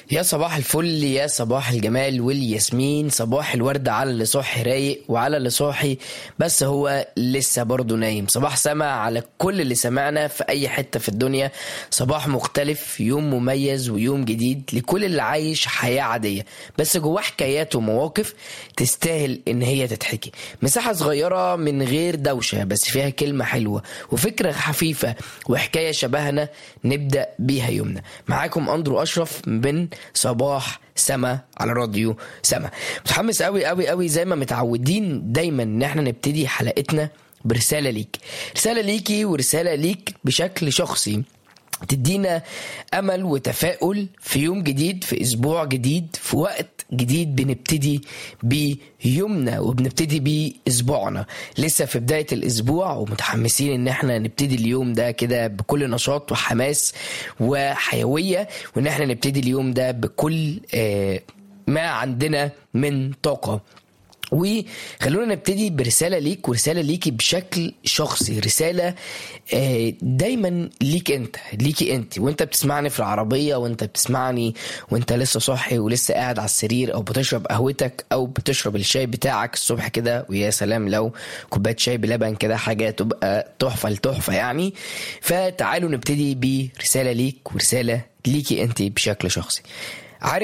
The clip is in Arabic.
يا صباح الفل، يا صباح الجمال والياسمين، صباح الورد على اللي صاحي رايق وعلى اللي صاحي بس هو لسه برضه نايم. صباح سما على كل اللي سمعنا في اي حتة في الدنيا. صباح مختلف، يوم مميز ويوم جديد لكل اللي عايش حياة عادية بس جواه حكايات ومواقف تستاهل ان هي تتحكي. مساحة صغيرة من غير دوشة بس فيها كلمة حلوة وفكرة خفيفة وحكاية شبهنا نبدأ بيها يومنا. معاكم أندرو أشرف من صباح سما على راديو سما. متحمس قوي قوي قوي زي ما متعودين دايما ان احنا نبتدي حلقتنا برسالة ليك، رسالة ليكي ورسالة ليك بشكل شخصي تدينا أمل وتفاؤل في يوم جديد، في أسبوع جديد، في وقت جديد بنبتدي بيومنا وبنبتدي بأسبوعنا. لسه في بداية الأسبوع ومتحمسين إن احنا نبتدي اليوم ده كده بكل نشاط وحماس وحيوية، وإن احنا نبتدي اليوم ده بكل ما عندنا من طاقة. وخلونا نبتدي برسالة ليك ورسالة ليكي بشكل شخصي، رسالة دايما ليك انت، ليكي انت وانت بتسمعني في العربية، وانت بتسمعني وانت لسه صاحي ولسه قاعد على السرير، او بتشرب قهوتك او بتشرب الشاي بتاعك الصبح كده، ويا سلام لو كوباية شاي بلبن كده حاجة تبقى تحفة التحفة يعني. فتعالوا نبتدي برسالة ليك ورسالة ليكي انت بشكل شخصي.